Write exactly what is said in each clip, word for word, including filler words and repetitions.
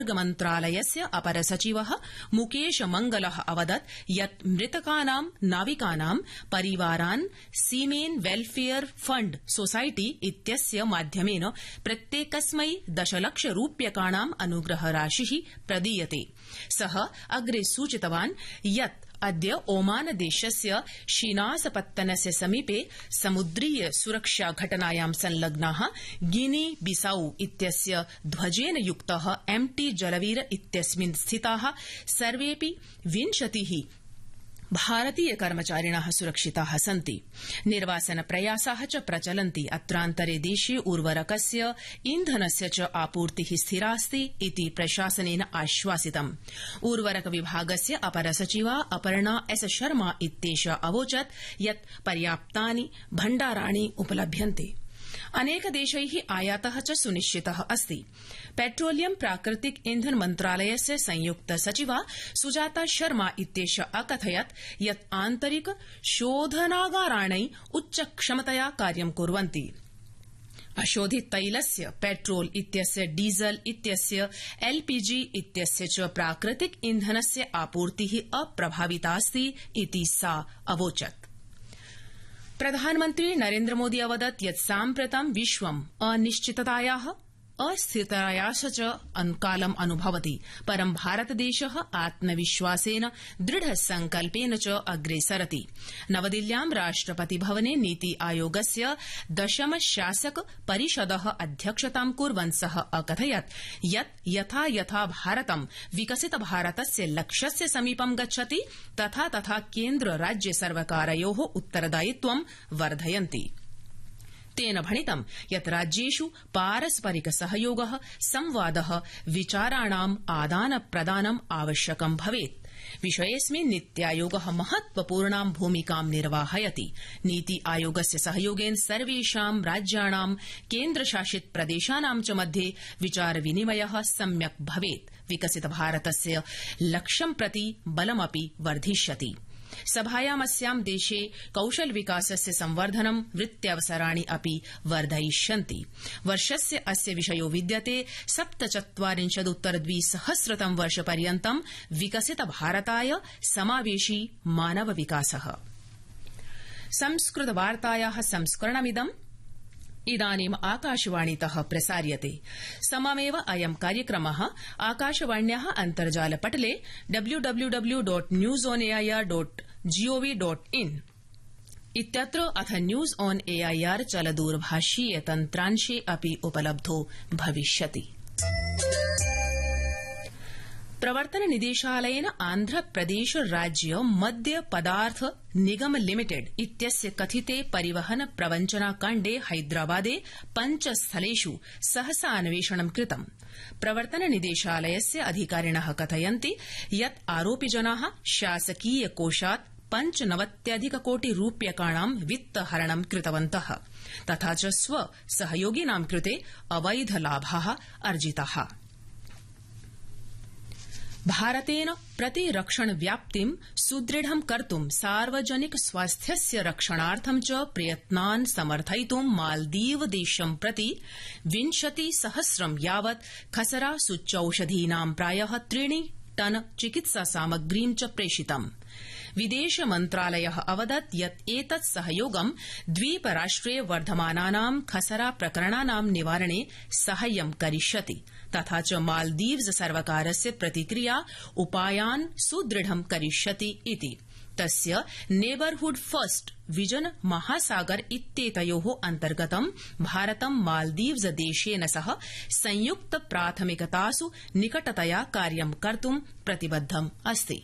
मन्त्रालयस्य अपर सचिवः मुकेश मंगलः अवदत् यत् मृतकानां नाविकानां परिवारान् सीमेन वेलफेयर फंड सोसाइटी इत्यस्य माध्यमेन प्रत्येकस्मै दशलक्ष रूप्यकाणाम् अनुग्रहराशिः प्रदीयते। सः अग्रे सूचितवान् यत् अद्य ओमान देशस्य शीनास पत्तनस्य समीपे समुद्रीय सुरक्षा घटनायां संलग्नाः गिनी बिसाऊ इत्यस्य ध्वजेन युक्तः एम्टी जलवीर इत्यस्मिन् स्थिताः सर्वेऽपि विंशतिः भारतीय कर्मचारिणः सुरक्षिताः सन्ति। निर्वासन प्रयासाः च प्रचलन्ति। अत्रान्तरे देशे उर्वरकस्य ईंधनस्य च आपूर्तिः स्थिरास्ति इति प्रशासनेन आश्वासितम्। उर्वरक विभागस्य अपर सचिवा अपर्णा एस शर्मा इत्येषा अवोचत् यत् पर्याप्तानि भण्डाराणि उपलभ्यन्ते। अनेक देशैः आयातः च सुनिश्चितः अस्ति। पेट्रोलियम प्राकृतिक ईंधन मन्त्रालयस्य संयुक्त सचिवा सुजाता शर्मा इत्येषा अकथयत् यत् आन्तरिक शोधनागाराणि उच्चक्षमतया कार्यं कुर्वन्ति। अशोधित तैलस्य पेट्रोल इत्यस्य डीजल इत्यस्य एलपीजी इत्यस्य च प्राकृतिक ईंधनस्य आपूर्तिः अप्रभावितास्ति इति सा अवोचत्। प्रधानमन्त्री नरेन्द्र मोदी अवदत् यत् साम्प्रतं विश्वम् अनिश्चिततायाः अस्थिरतायाः च कालम् अनुभवति, परं भारतदेशः आत्मविश्वासेन दृढसंकल्पेन च अग्रेसरति। नवदिल्ल्यां राष्ट्रपति भवने नीति आयोगस्य दशम शासक परिषदः अध्यक्षतां कुर्वन् सः अकथयत् यत् यथा यथा भारतं विकसित भारतस्य लक्ष्यस्य समीपं गच्छति तथा तथा केन्द्र राज्य सर्वकारयोः उत्तरदायित्वं वर्धयन्ति। तेन भणितं यत् राज्येषु पारस्परिक सहयोगः संवादः विचाराणाम् आदान प्रदानम् आवश्यकं भवेत्। विषयेऽस्मिन् नीत्यायोगः महत्वपूर्णां भूमिकां निर्वाहयति। नीति आयोगस्य सहयोगेन सर्वेषां राज्याणां केन्द्रशासित प्रदेशानां च मध्ये विचार विनिमयः सम्यक् भवेत्। विकसित भारतस्य लक्ष्यं प्रति बलमपि वर्धिष्यति। सभायामस्यां देशे कौशल विकासस्य संवर्धनं वृत्त्यवसराणि अपि वर्धयिष्यन्ति। वर्षस्य अस्य विषयो विद्यते सप्तचत्वारिंशदुत्तर द्विसहस्रतम वर्षपर्यन्तं विकसित भारताय समावेशी मानव विकासः। संस्कृतवार्तायाः संस्करणमिदम् इदानीम् आकाशवाणीतः प्रसार्यते। सममेव अयं कार्यक्रमः आकाशवाण्याः अन्तर्जालपटले W W W dot news on AIR dot gov dot in इत्यत्र अथ न्यूज ऑन एआईआर चलदूरभाषीय तन्त्रांशे अपि उपलब्धो भविष्यति। प्रवर्तन निदेशालयेन आन्ध्रप्रदेश राज्य मद्य पदार्थ निगम लिमिटेड इत्यस्य कथिते परिवहन प्रवञ्चनाकाण्डे हैदराबादे पञ्च स्थलेषु सहसा अन्वेषणं कृतम्। प्रवर्तन निदेशालयस्य अधिकारिणः कथयन्ति यत् आरोपिजनाः शासकीय कोषात् पञ्चनवत्यधिक कोटि रूप्यकाणां वित्तहरणं कृतवन्तः तथा च स्व सहयोगिनां कृते अवैध लाभाः अर्जिताः। भारतेन प्रतिरक्षण व्याप्तिं सुदृढं कर्तुं सार्वजनिक स्वास्थ्यस्य रक्षणार्थं च प्रयत्नान् समर्थयितुं मालदीव देशं प्रति विंशति सहस्रं यावत् खसरा सूच्यौषधीनां प्रायः त्रीणि टन चिकित्सा सामग्रीं च प्रेषितम्। विदेश मन्त्रालयः अवदत् यत् एतत् सहयोगं द्वीपराष्ट्रे वर्धमानानां खसरा प्रकरणानां निवारणे साहाय्यं करिष्यति तथा च मालदीव्स सर्वकारस्य प्रतिक्रिया उपायान् सुदृढं करिष्यति इति। तस्य नेबरहुड फर्स्ट विजन महासागर इत्येतयोः अन्तर्गतं भारतं मालदीव्स देशेन सह संयुक्त प्राथमिकतासु निकटतया कार्यं कर्तुं प्रतिबद्धम् अस्ति।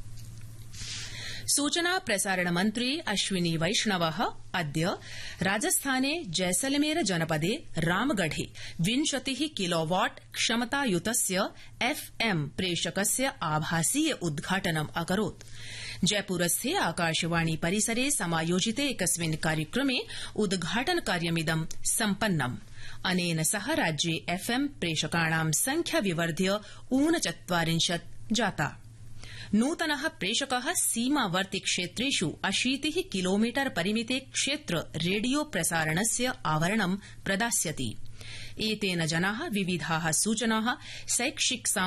सूचना प्रसारण मन्त्री अश्विनी वैष्णवः अद्य राजस्थाने जैसलमेर जनपदे रामगढ़े विंशतिः किलोवाट क्षमतायुतस्य एफएम प्रेषकस्य आभासीय उद्घाटनम् अकरोत्। जयपुरस्थे आकाशवाणी परिसरे समायोजिते एकस्मिन् कार्यक्रमे उद्घाटन कार्यमिदं सम्पन्नम्। अनेन सह राज्ये एफएम प्रेषकाणां संख्या विवर्ध्य ऊनचत्वारिंशत् जाता। नूतनः प्रेषकः सीमावर्ति क्षेत्रेषु अशीतिः किलोमीटर परिमिते क्षेत्र रेडियो प्रसारणस्य आवरणं प्रदास्यति। एतेन जना विविधा सूचना शैक्षिक